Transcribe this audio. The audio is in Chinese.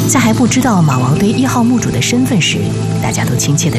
在还不知道马王堆1号墓主的身份时，大家都亲切地